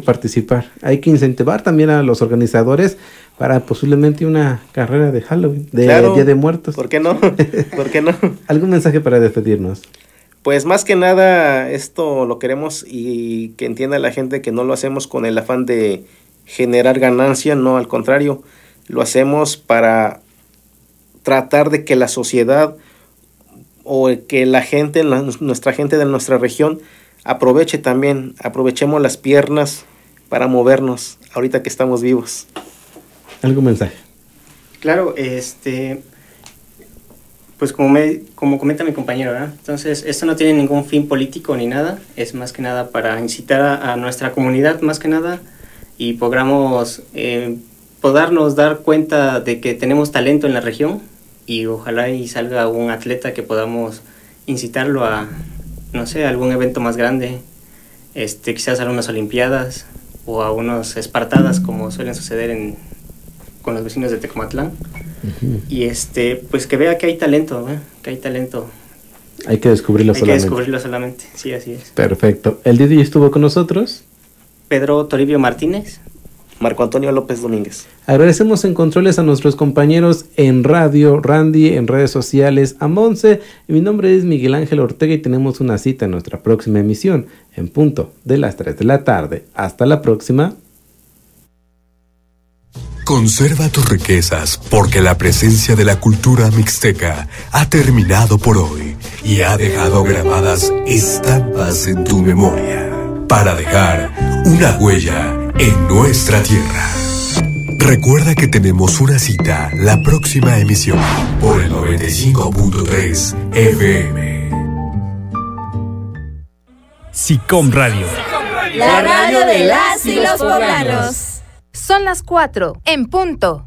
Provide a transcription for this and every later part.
participar. Hay que incentivar también a los organizadores para posiblemente una carrera de Halloween, de claro, Día de Muertos. ¿Por qué no? ¿Por qué no? ¿Algún mensaje para despedirnos? Pues más que nada esto lo queremos y que entienda la gente que no lo hacemos con el afán de generar ganancia, no, al contrario, lo hacemos para tratar de que la sociedad o que la gente, nuestra gente de nuestra región aprovechemos las piernas para movernos ahorita que estamos vivos. ¿Algún mensaje? Claro, pues como comenta mi compañero, ¿verdad? Entonces, esto no tiene ningún fin político ni nada, es más que nada para incitar a nuestra comunidad, más que nada, y podernos dar cuenta de que tenemos talento en la región, y ojalá y salga un atleta que podamos incitarlo a, no sé, a algún evento más grande, quizás a unas olimpiadas, o a unas espartadas, como suelen suceder con los vecinos de Tecamatlán. Uh-huh. Y pues que vea que hay talento, que hay talento. Hay que descubrirlo solamente. Hay que descubrirlo solamente, sí, así es. Perfecto. ¿El DJ estuvo con nosotros? Pedro Toribio Martínez. Marco Antonio López Domínguez. Agradecemos en controles a nuestros compañeros en radio, Randy, en redes sociales, a Monse. Mi nombre es Miguel Ángel Ortega y tenemos una cita en nuestra próxima emisión, en punto de las 3 de la tarde. Hasta la próxima. Conserva tus riquezas, porque la presencia de la cultura mixteca ha terminado por hoy y ha dejado grabadas estampas en tu memoria para dejar una huella en nuestra tierra. Recuerda que tenemos una cita la próxima emisión por el 95.3 FM. SICOM Radio. La radio de las y los poblanos. Son las 4, en punto.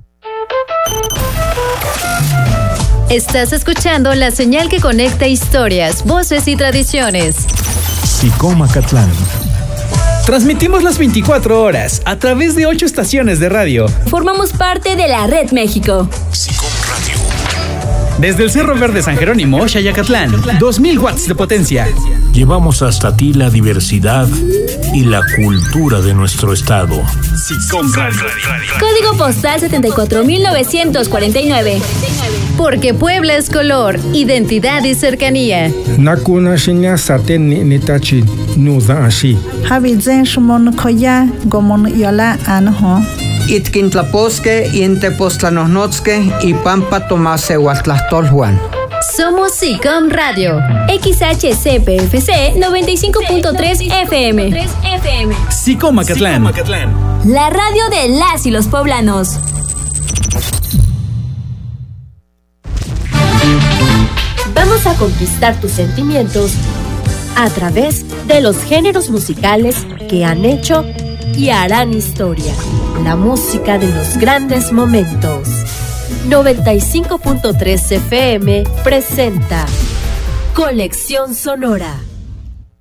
Estás escuchando la señal que conecta historias, voces y tradiciones. SICOM Acatlán. Transmitimos las 24 horas a través de 8 estaciones de radio. Formamos parte de la Red México. SICOM Radio. Desde el Cerro Verde San Jerónimo, Xayacatlán, 2000 watts de potencia. Llevamos hasta ti la diversidad y la cultura de nuestro estado. SICOM Radio. Código postal 74949. Porque Puebla es color, identidad y cercanía. Nakuna shinya saten nitachi nuza ashi. Habizen shumon koya gomon yola anho. Itkintlaposque, Intepostlanosnotzque y Pampa Tomase Huatlastolhuan. Somos SICOM Radio. XHCPFC 95.3 FM. SICOM Acatlán. La radio de las y los poblanos. Vamos a conquistar tus sentimientos a través de los géneros musicales que han hecho y harán historia. La música de los grandes momentos. 95.3 FM presenta Colección Sonora.